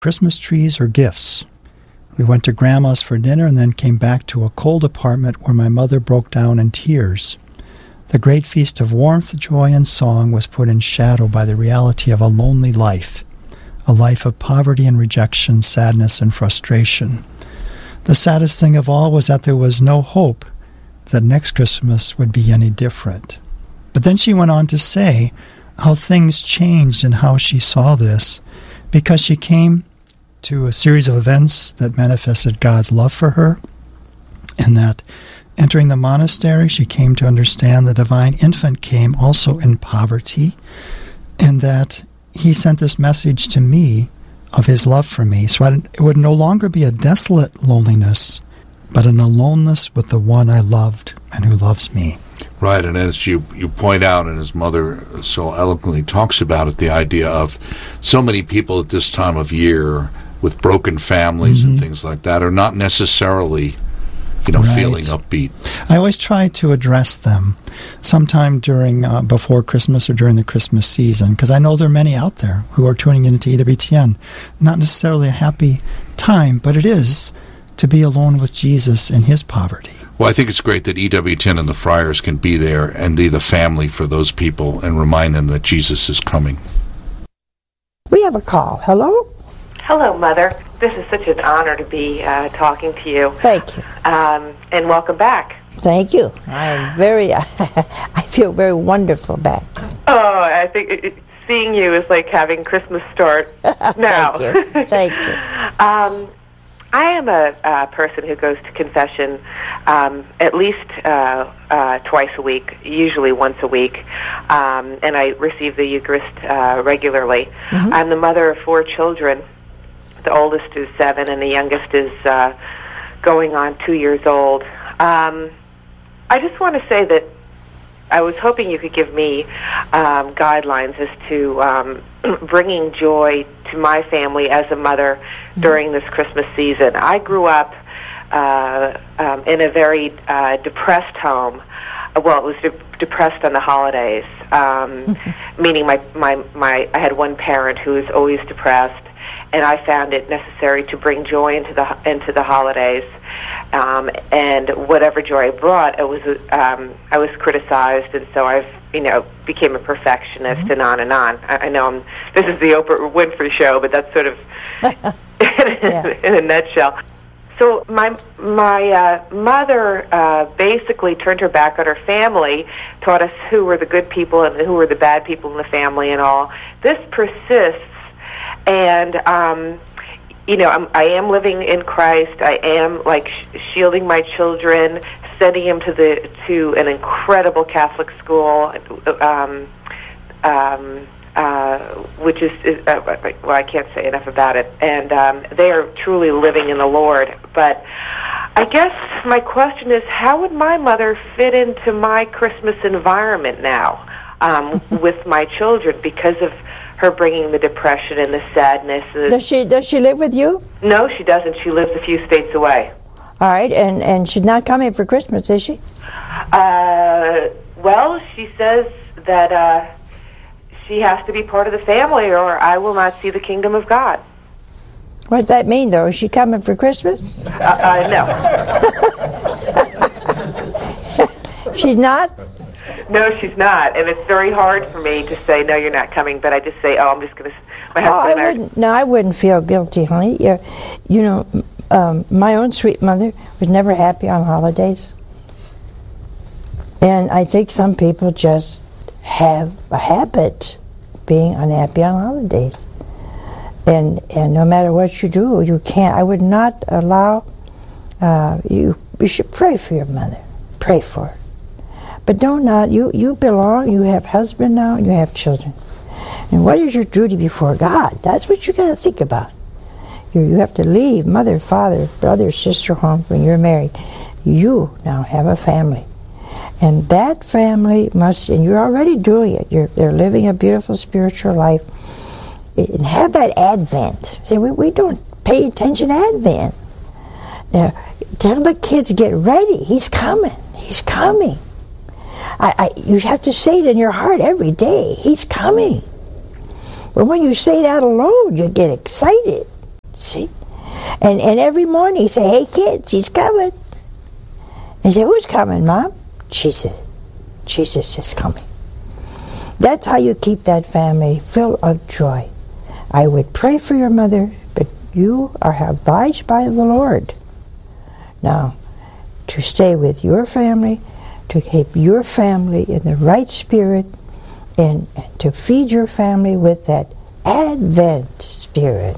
Christmas trees or gifts. We went to Grandma's for dinner and then came back to a cold apartment where my mother broke down in tears. The great feast of warmth, joy, and song was put in shadow by the reality of a lonely life, a life of poverty and rejection, sadness and frustration. The saddest thing of all was that there was no hope that next Christmas would be any different. But then she went on to say how things changed and how she saw this, because she came to a series of events that manifested God's love for her, and that entering the monastery, she came to understand the divine infant came also in poverty, and that he sent this message to me of his love for me. So it would no longer be a desolate loneliness, but an aloneness with the one I loved and who loves me. Right, and as you point out, and his mother so eloquently talks about it, the idea of so many people at this time of year with broken families and things like that are not necessarily, feeling upbeat. I always try to address them sometime during, before Christmas or during the Christmas season, because I know there are many out there who are tuning into EWTN. Not necessarily a happy time, but it is to be alone with Jesus in his poverty. Well, I think it's great that EWTN and the Friars can be there and be the family for those people and remind them that Jesus is coming. We have a call. Hello? Hello, Mother. This is such an honor to be talking to you. Thank you. And welcome back. Thank you. I feel very wonderful back. Oh, I think seeing you is like having Christmas start now. Thank you. Thank you. I am a person who goes to confession at least twice a week, usually once a week, and I receive the Eucharist regularly. Mm-hmm. I'm the mother of 4 children. The oldest is 7, and the youngest is going on 2 years old. I just want to say that I was hoping you could give me guidelines as to bringing joy to my family as a mother during this Christmas season. I grew up in a very depressed home. Well, it was depressed on the holidays, meaning I had one parent who was always depressed, and I found it necessary to bring joy into the holidays. And whatever joy I brought, I was criticized, and so I've became a perfectionist, and on and on. I know this is the Oprah Winfrey show, but that's sort of in a nutshell. So my mother basically turned her back on her family, taught us who were the good people and who were the bad people in the family and all. This persists, and I am living in Christ. I am shielding my children, sending them to an incredible Catholic school, which is I can't say enough about it. And they are truly living in the Lord. But I guess my question is, how would my mother fit into my Christmas environment now with my children because of her bringing the depression and the sadness? Does she live with you? No, she doesn't. She lives a few states away. All right, and she's not coming for Christmas, is she? Well, she says that she has to be part of the family, or I will not see the kingdom of God. What does that mean, though? Is she coming for Christmas? No. She's not? No, she's not, and it's very hard for me to say, no, you're not coming, but I just say, I'm just going to... My husband I wouldn't feel guilty, honey. My own sweet mother was never happy on holidays. And I think some people just have a habit being unhappy on holidays. And no matter what you do, you can't. I would not allow... You should pray for your mother. Pray for her. But you belong, you have husband now, and you have children. And what is your duty before God? That's what you got to think about. You have to leave mother, father, brother, sister home when you're married. You now have a family. And that family must, and you're already doing it, they're living a beautiful spiritual life. And have that Advent. See, we don't pay attention to Advent. Now, tell the kids, get ready. He's coming. He's coming. You have to say it in your heart every day. He's coming. But when you say that alone, you get excited. See? And every morning he say, hey kids, he's coming. And say, who's coming, Mom? Jesus. Jesus is coming. That's how you keep that family full of joy. I would pray for your mother, but you are obliged by the Lord now to stay with your family, to keep your family in the right spirit, and to feed your family with that Advent spirit.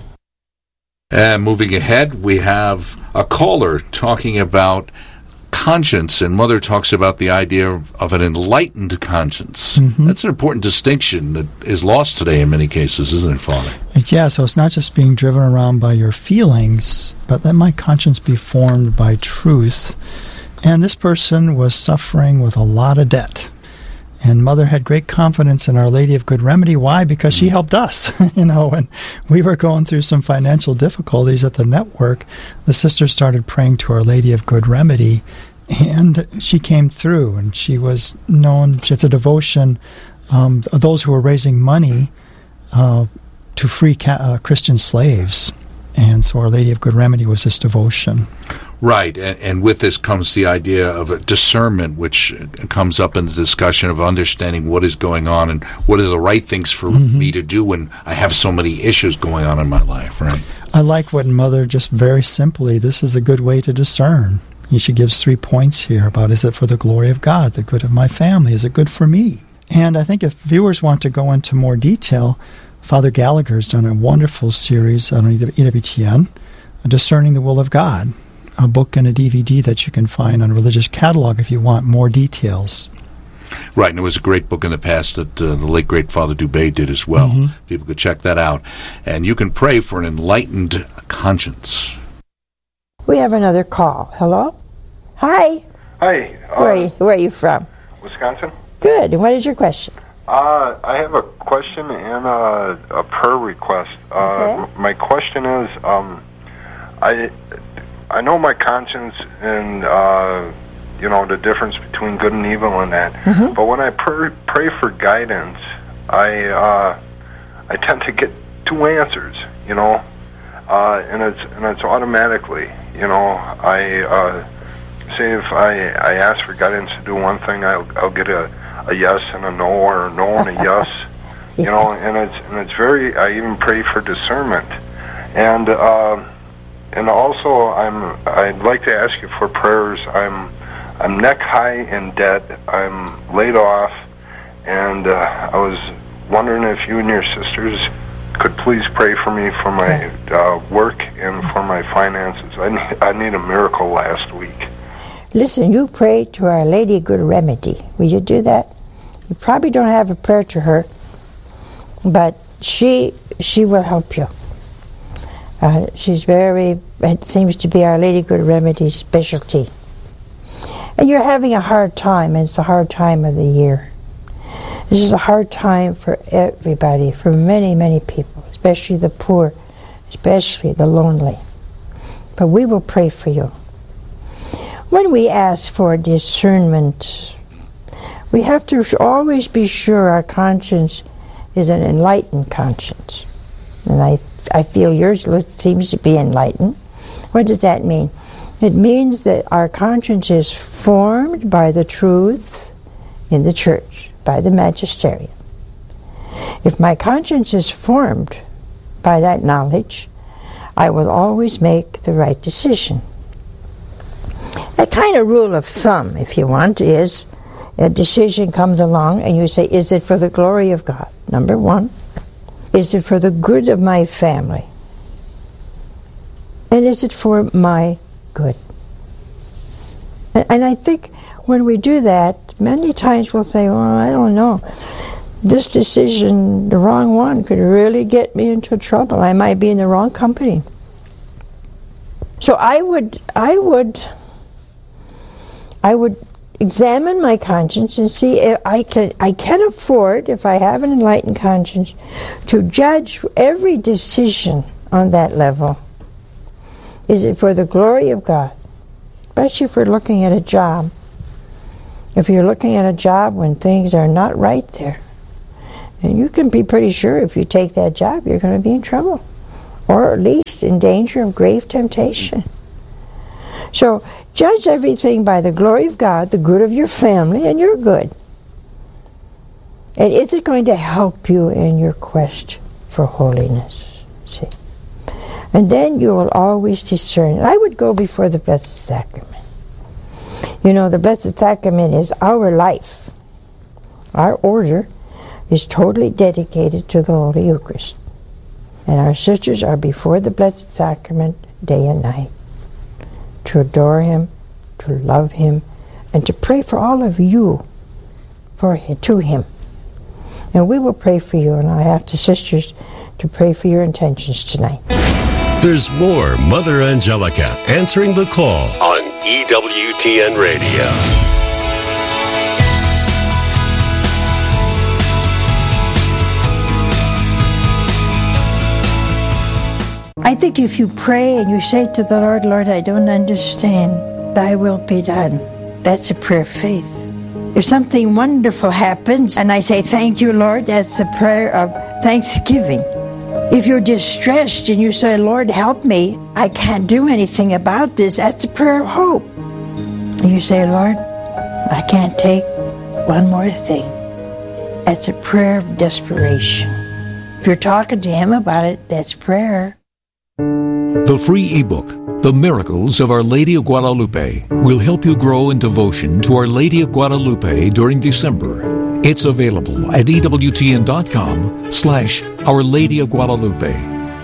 And moving ahead, we have a caller talking about conscience, and Mother talks about the idea of an enlightened conscience. Mm-hmm. That's an important distinction that is lost today in many cases, isn't it, Father? Yeah, so it's not just being driven around by your feelings, but let my conscience be formed by truth. And this person was suffering with a lot of debt. And Mother had great confidence in Our Lady of Good Remedy. Why? Because she helped us. When we were going through some financial difficulties at the network, the sister started praying to Our Lady of Good Remedy, and she came through. And she was known, it's a devotion, those who were raising money to free Christian slaves. And so Our Lady of Good Remedy was this devotion. Right, and with this comes the idea of a discernment, which comes up in the discussion of understanding what is going on and what are the right things for me to do when I have so many issues going on in my life, right? I like what Mother just very simply, this is a good way to discern. She gives 3 points here about, is it for the glory of God, the good of my family, is it good for me? And I think if viewers want to go into more detail, Father Gallagher's done a wonderful series on EWTN, Discerning the Will of God, a book and a DVD that you can find on Religious Catalog if you want more details. Right, and it was a great book in the past that the late, great Father Dubé did as well. Mm-hmm. People could check that out. And you can pray for an enlightened conscience. We have another call. Hello? Hi. Hi. Where are you from? Wisconsin. Good. And what is your question? I have a question and a prayer request. Okay. My question is, I know my conscience and the difference between good and evil and that. Mm-hmm. But when I pray for guidance, I tend to get 2 answers, and it's automatically, I say if I ask for guidance to do one thing, I'll get a yes and a no, or a no and a yes, and it's very. I even pray for discernment, and also I'd like to ask you for prayers. I'm neck high in debt. I'm laid off, and I was wondering if you and your sisters could please pray for me for my work and for my finances. I need a miracle last week. Listen, you pray to Our Lady Good Remedy. Will you do that? You probably don't have a prayer to her, but she will help you. It seems to be Our Lady Good Remedy's specialty. And you're having a hard time, and it's a hard time of the year. This is a hard time for everybody, for many, many people, especially the poor, especially the lonely. But we will pray for you. When we ask for discernment, we have to always be sure our conscience is an enlightened conscience. And I feel yours seems to be enlightened. What does that mean? It means that our conscience is formed by the truth in the church, by the magisterium. If my conscience is formed by that knowledge, I will always make the right decision. A kind of rule of thumb, if you want, is a decision comes along and you say, is it for the glory of God? Number 1. Is it for the good of my family? And is it for my good? And I think when we do that, many times we'll say, well, I don't know. This decision, the wrong one, could really get me into trouble. I might be in the wrong company. So I would examine my conscience and see if I can afford, if I have an enlightened conscience, to judge every decision on that level. Is it for the glory of God? Especially if we're looking at a job. If you're looking at a job when things are not right there, and you can be pretty sure if you take that job, you're going to be in trouble. or at least in danger of grave temptation. So judge everything by the glory of God, the good of your family, and your good. And is it going to help you in your quest for holiness? See? And then you will always discern. I would go before the Blessed Sacrament. You know, the Blessed Sacrament is our life. Our order is totally dedicated to the Holy Eucharist. And our sisters are before the Blessed Sacrament day and night to adore Him, to love Him, and to pray for all of you to Him. And we will pray for you, and I ask the sisters to pray for your intentions tonight. There's more Mother Angelica answering the call on EWTN Radio. I think if you pray and you say to the Lord, Lord, I don't understand, thy will be done. That's a prayer of faith. If something wonderful happens and I say, thank you, Lord, that's a prayer of thanksgiving. If you're distressed and you say, Lord, help me, I can't do anything about this, that's a prayer of hope. And you say, Lord, I can't take one more thing. That's a prayer of desperation. If you're talking to Him about it, that's prayer. The free ebook, The Miracles of Our Lady of Guadalupe, will help you grow in devotion to Our Lady of Guadalupe during December. It's available at EWTN.com/Our Lady of Guadalupe.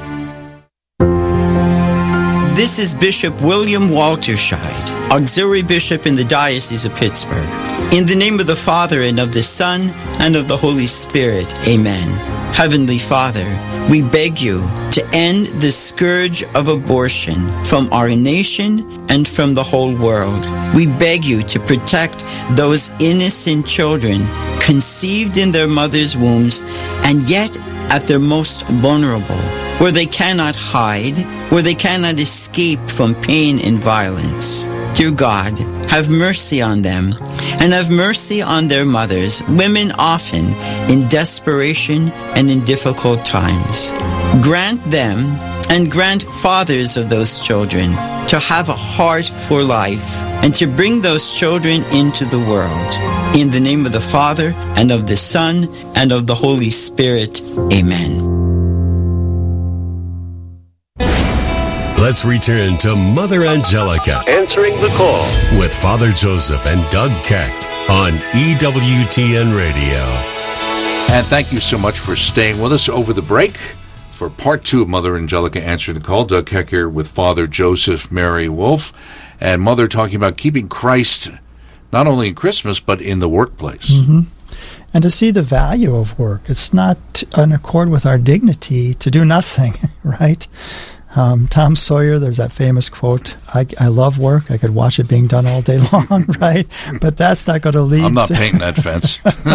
This is Bishop William Walterscheid, Auxiliary Bishop in the Diocese of Pittsburgh. In the name of the Father, and of the Son, and of the Holy Spirit, amen. Heavenly Father, we beg you to end the scourge of abortion from our nation and from the whole world. We beg you to protect those innocent children conceived in their mother's wombs and yet at their most vulnerable, where they cannot hide, where they cannot escape from pain and violence. Dear God, have mercy on them, and have mercy on their mothers, women often in desperation and in difficult times. Grant them, and grant fathers of those children, to have a heart for life, and to bring those children into the world. In the name of the Father, and of the Son, and of the Holy Spirit, amen. Let's return to Mother Angelica answering the call with Father Joseph and Doug Kecht on EWTN Radio. And thank you so much for staying with us over the break for part 2 of Mother Angelica answering the call. Doug Kecht here with Father Joseph Mary Wolf, and Mother talking about keeping Christ not only in Christmas but in the workplace. Mm-hmm. And to see the value of work. It's not in accord with our dignity to do nothing, right? Tom Sawyer, there's that famous quote, I love work. I could watch it being done all day long, right? But that's not going to lead I'm not painting that fence.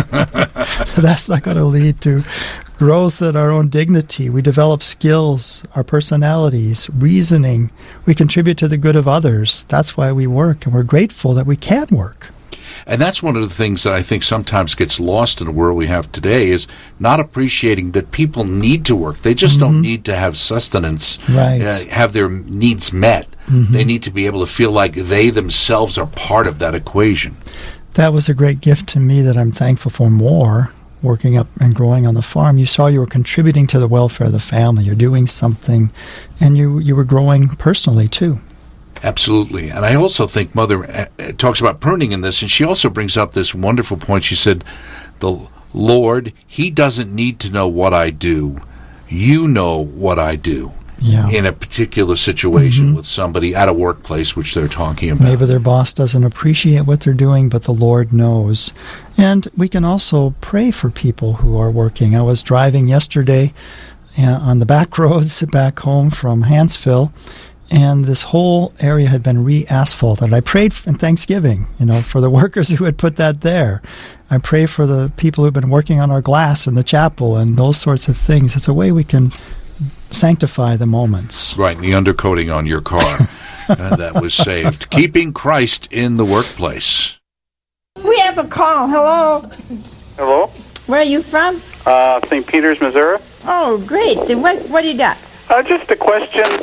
That's not going to lead to growth in our own dignity. We develop skills, our personalities, reasoning. We contribute to the good of others. That's why we work, and we're grateful that we can work. And that's one of the things that I think sometimes gets lost in the world we have today, is not appreciating that people need to work. They just don't need to have sustenance, right. Have their needs met. They need to be able to feel like they themselves are part of that equation. That was a great gift to me that I'm thankful for more, working up and growing on the farm. You saw you were contributing to the welfare of the family. You're doing something, and you were growing personally, too. Absolutely. And I also think Mother talks about pruning in this, and she also brings up this wonderful point. She said, the Lord, He doesn't need to know what I do. You know what I do in a particular situation with somebody at a workplace, which they're talking about. Maybe their boss doesn't appreciate what they're doing, but the Lord knows. And we can also pray for people who are working. I was driving yesterday on the back roads back home from Hansville, and this whole area had been re-asphalted. I prayed in Thanksgiving, for the workers who had put that there. I pray for the people who've been working on our glass in the chapel and those sorts of things. It's a way we can sanctify the moments. Right, the undercoating on your car that was saved. Keeping Christ in the workplace. We have a call. Hello. Hello. Where are you from? St. Peters, Missouri. Oh, great. What do you got? Just a question.